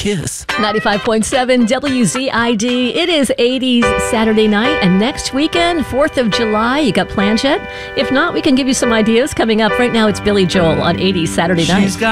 kiss. 95.7 WZID. It is 80s Saturday night, and next weekend, 4th of July. You got plans yet? If not, we can give you some ideas coming up. Right now, it's Billy Joel on 80s Saturday night.